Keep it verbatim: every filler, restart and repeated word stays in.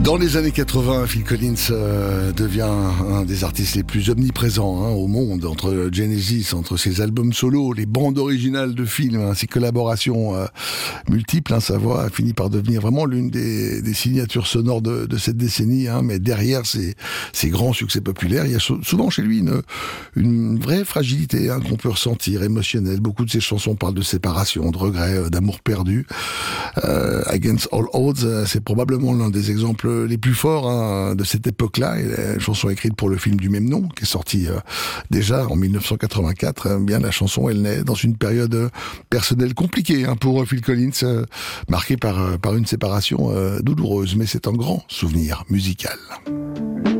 Dans les années quatre-vingts, Phil Collins euh, devient un des artistes les plus omniprésents hein, au monde, entre Genesis, entre ses albums solos, les bandes originales de films, hein, ses collaborations euh, multiples. Hein, sa voix a fini par devenir vraiment l'une des, des signatures sonores de, de cette décennie. Hein, mais derrière ces, ces grands succès populaires, il y a so- souvent chez lui une, une vraie fragilité hein, qu'on peut ressentir, émotionnelle. Beaucoup de ses chansons parlent de séparation, de regrets, d'amour perdu. Euh, Against All Odds, c'est probablement l'un des exemples les plus forts hein, de cette époque-là. Et la chanson écrite pour le film du même nom, qui est sorti euh, déjà en dix-neuf cent quatre-vingt-quatre. Euh, bien la chanson, elle naît dans une période euh, personnelle compliquée hein, pour Phil Collins, euh, marquée par, euh, par une séparation euh, douloureuse. Mais c'est un grand souvenir musical.